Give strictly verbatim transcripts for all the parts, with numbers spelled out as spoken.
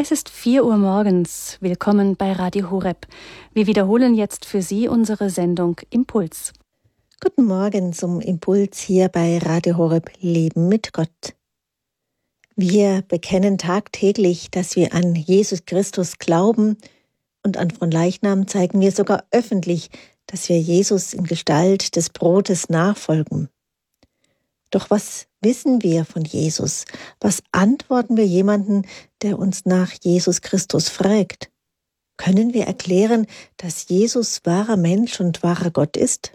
Es ist vier Uhr morgens. Willkommen bei Radio Horeb. Wir wiederholen jetzt für Sie unsere Sendung Impuls. Guten Morgen zum Impuls hier bei Radio Horeb Leben mit Gott. Wir bekennen tagtäglich, dass wir an Jesus Christus glauben, und an Fronleichnam zeigen wir sogar öffentlich, dass wir Jesus in Gestalt des Brotes nachfolgen. Doch was wissen wir von Jesus? Was antworten wir jemandem, der uns nach Jesus Christus fragt? Können wir erklären, dass Jesus wahrer Mensch und wahrer Gott ist?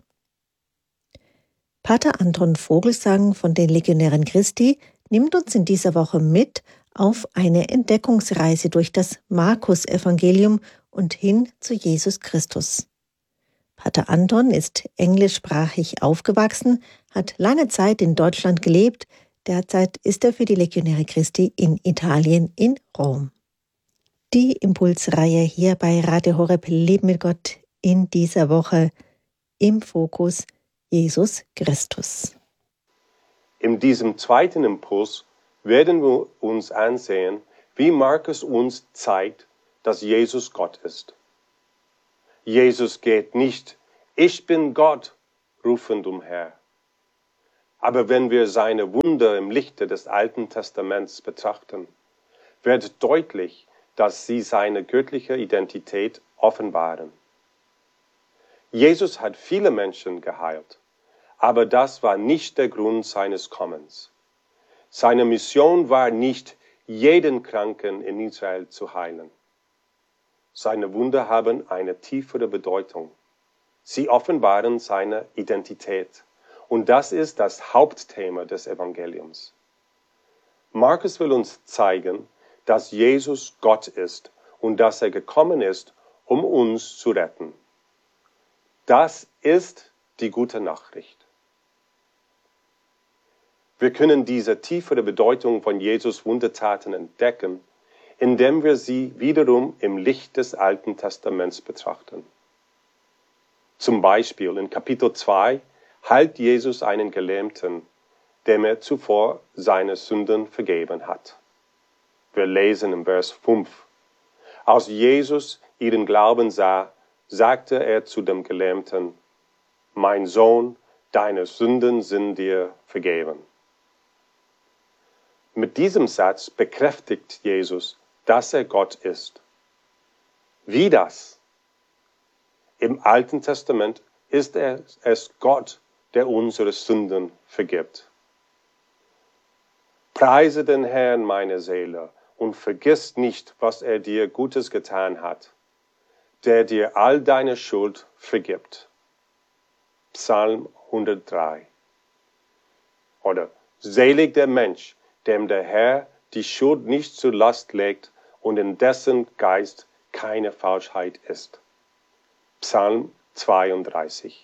Pater Anton Vogelsang von den Legionären Christi nimmt uns in dieser Woche mit auf eine Entdeckungsreise durch das Markus-Evangelium und hin zu Jesus Christus. Pater Anton ist englischsprachig aufgewachsen, hat lange Zeit in Deutschland gelebt, derzeit ist er für die Legionäre Christi in Italien in Rom. Die Impulsreihe hier bei Radio Horeb Leben mit Gott in dieser Woche im Fokus Jesus Christus. In diesem zweiten Impuls werden wir uns ansehen, wie Markus uns zeigt, dass Jesus Gott ist. Jesus geht nicht, ich bin Gott, rufend umher. Aber wenn wir seine Wunder im Lichte des Alten Testaments betrachten, wird deutlich, dass sie seine göttliche Identität offenbaren. Jesus hat viele Menschen geheilt, aber das war nicht der Grund seines Kommens. Seine Mission war nicht, jeden Kranken in Israel zu heilen. Seine Wunder haben eine tiefere Bedeutung. Sie offenbaren seine Identität. Und das ist das Hauptthema des Evangeliums. Markus will uns zeigen, dass Jesus Gott ist und dass er gekommen ist, um uns zu retten. Das ist die gute Nachricht. Wir können diese tiefere Bedeutung von Jesus' Wundertaten entdecken, indem wir sie wiederum im Licht des Alten Testaments betrachten. Zum Beispiel in Kapitel zwei heilt Jesus einen Gelähmten, dem er zuvor seine Sünden vergeben hat. Wir lesen im Vers fünf. Als Jesus ihren Glauben sah, sagte er zu dem Gelähmten, mein Sohn, deine Sünden sind dir vergeben. Mit diesem Satz bekräftigt Jesus, dass er Gott ist. Wie das? Im Alten Testament ist es Gott, der unsere Sünden vergibt. Preise den Herrn, meine Seele, und vergiss nicht, was er dir Gutes getan hat, der dir all deine Schuld vergibt. Psalm hundertdrei. Oder selig der Mensch, dem der Herr die Schuld nicht zur Last legt und in dessen Geist keine Falschheit ist. Psalm zweiunddreißig.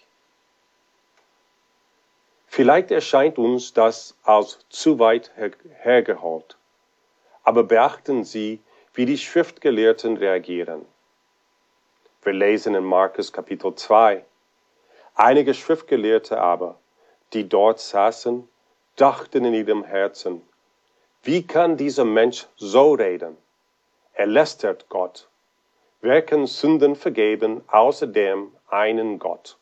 Vielleicht erscheint uns das als zu weit her- hergeholt, aber beachten Sie, wie die Schriftgelehrten reagieren. Wir lesen in Markus Kapitel zwei. Einige Schriftgelehrte aber, die dort saßen, dachten in ihrem Herzen, wie kann dieser Mensch so reden? Er lästert Gott. Wer kann Sünden vergeben, außer dem einen Gott?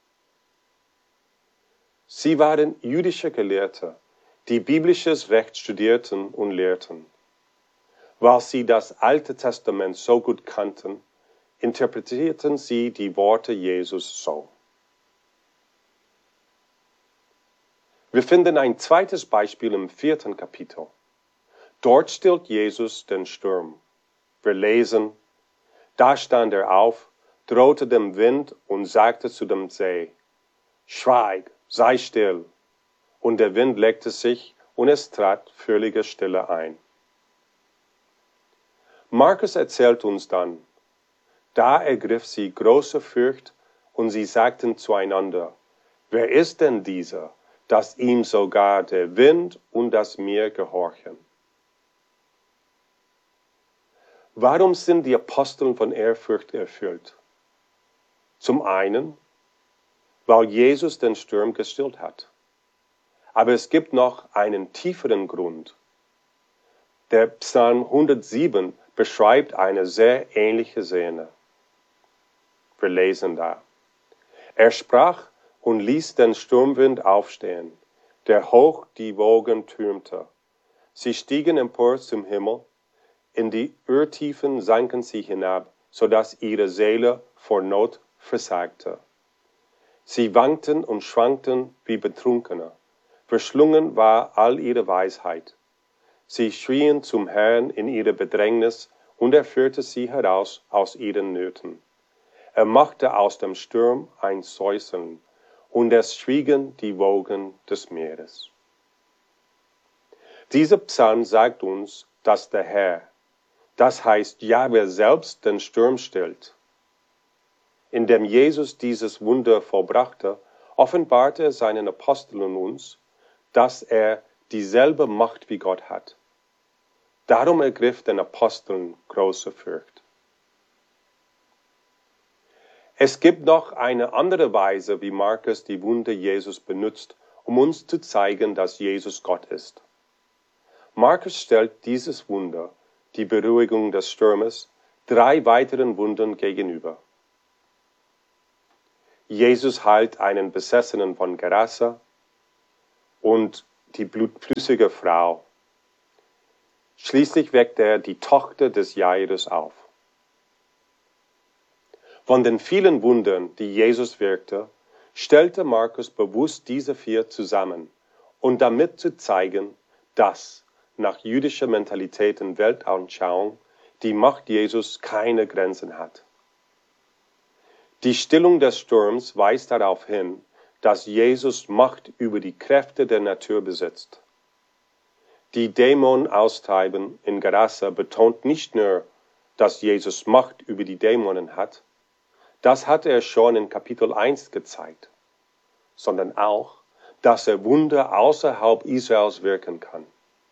Sie waren jüdische Gelehrte, die biblisches Recht studierten und lehrten. Weil sie das Alte Testament so gut kannten, interpretierten sie die Worte Jesus so. Wir finden ein zweites Beispiel im vierten Kapitel. Dort stillt Jesus den Sturm. Wir lesen, da stand er auf, drohte dem Wind und sagte zu dem See, schweig, sei still. Und der Wind legte sich und es trat völlige Stille ein. Markus erzählt uns dann, da ergriff sie große Furcht und sie sagten zueinander, wer ist denn dieser, dass ihm sogar der Wind und das Meer gehorchen? Warum sind die Apostel von Ehrfurcht erfüllt? Zum einen, weil Jesus den Sturm gestillt hat. Aber es gibt noch einen tieferen Grund. Der Psalm hundertsieben beschreibt eine sehr ähnliche Szene. Wir lesen da. Er sprach und ließ den Sturmwind aufstehen, der hoch die Wogen türmte. Sie stiegen empor zum Himmel, in die Urtiefen sanken sie hinab, so dass ihre Seele vor Not versagte. Sie wankten und schwankten wie Betrunkene, verschlungen war all ihre Weisheit. Sie schrien zum Herrn in ihrer Bedrängnis, und er führte sie heraus aus ihren Nöten. Er machte aus dem Sturm ein Säuseln, und es schwiegen die Wogen des Meeres. Dieser Psalm sagt uns, dass der Herr, das heißt Jahwe selbst, den Sturm stillt. Indem Jesus dieses Wunder vollbrachte, offenbarte er seinen Aposteln uns, dass er dieselbe Macht wie Gott hat. Darum ergriff den Aposteln große Furcht. Es gibt noch eine andere Weise, wie Markus die Wunder Jesus benutzt, um uns zu zeigen, dass Jesus Gott ist. Markus stellt dieses Wunder, die Beruhigung des Sturmes, drei weiteren Wundern gegenüber. Jesus heilt einen Besessenen von Gerasa und die blutflüssige Frau. Schließlich weckt er die Tochter des Jairus auf. Von den vielen Wundern, die Jesus wirkte, stellte Markus bewusst diese vier zusammen, und damit zu zeigen, dass nach jüdischer Mentalität und Weltanschauung die Macht Jesus keine Grenzen hat. Die Stillung des Sturms weist darauf hin, dass Jesus Macht über die Kräfte der Natur besitzt. Die Dämonen austreiben in Gerasa betont nicht nur, dass Jesus Macht über die Dämonen hat, das hat er schon in Kapitel eins gezeigt, sondern auch, dass er Wunder außerhalb Israels wirken kann.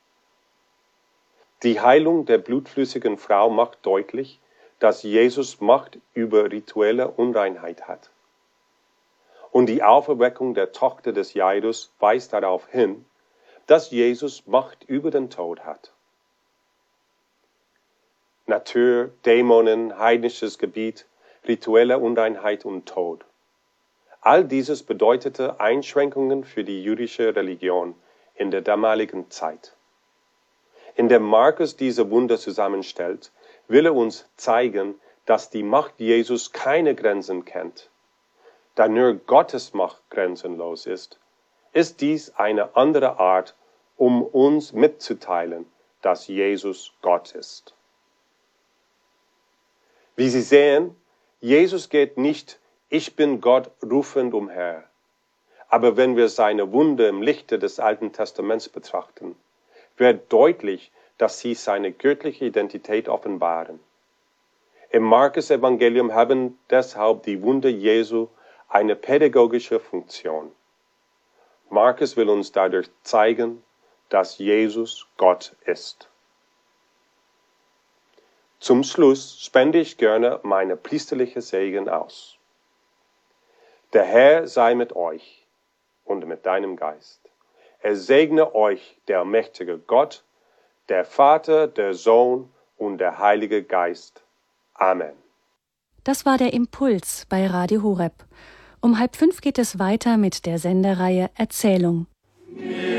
Die Heilung der blutflüssigen Frau macht deutlich, dass Jesus Macht über rituelle Unreinheit hat. Und die Auferweckung der Tochter des Jairus weist darauf hin, dass Jesus Macht über den Tod hat. Natur, Dämonen, heidnisches Gebiet, rituelle Unreinheit und Tod. All dieses bedeutete Einschränkungen für die jüdische Religion in der damaligen Zeit. Indem Markus diese Wunder zusammenstellt, will er uns zeigen, dass die Macht Jesus keine Grenzen kennt. Da nur Gottes Macht grenzenlos ist, ist dies eine andere Art, um uns mitzuteilen, dass Jesus Gott ist. Wie Sie sehen, Jesus geht nicht, ich bin Gott, rufend umher. Aber wenn wir seine Wunder im Lichte des Alten Testaments betrachten, wird deutlich, dass sie seine göttliche Identität offenbaren. Im Markus-Evangelium haben deshalb die Wunder Jesu eine pädagogische Funktion. Markus will uns dadurch zeigen, dass Jesus Gott ist. Zum Schluss spende ich gerne meine priesterliche Segen aus. Der Herr sei mit euch und mit deinem Geist. Er segne euch, der mächtige Gott, der Vater, der Sohn und der Heilige Geist. Amen. Das war der Impuls bei Radio Horeb. Um halb fünf geht es weiter mit der Sendereihe Erzählung.